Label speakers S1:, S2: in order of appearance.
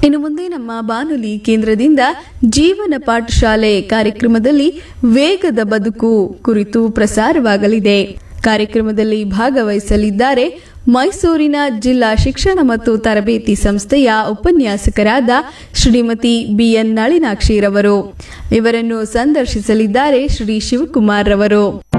S1: ಇನ್ನು ಮುಂದೆ ನಮ್ಮ ಬಾನುಲಿ ಕೇಂದ್ರದಿಂದ ಜೀವನ ಪಾಠಶಾಲೆ ಕಾರ್ಯಕ್ರಮದಲ್ಲಿ ವೇಗದ ಬದುಕು ಕುರಿತು ಪ್ರಸಾರವಾಗಲಿದೆ. ಕಾರ್ಯಕ್ರಮದಲ್ಲಿ ಭಾಗವಹಿಸಲಿದ್ದಾರೆ ಮೈಸೂರಿನ ಜಿಲ್ಲಾ ಶಿಕ್ಷಣ ಮತ್ತು ತರಬೇತಿ ಸಂಸ್ಥೆಯ ಉಪನ್ಯಾಸಕರಾದ ಶ್ರೀಮತಿ ಬಿಎನ್ ನಳಿನಾಕ್ಷಿರವರು. ಇವರನ್ನು ಸಂದರ್ಶಿಸಲಿದ್ದಾರೆ ಶ್ರೀ ಶಿವಕುಮಾರ್ ರವರು.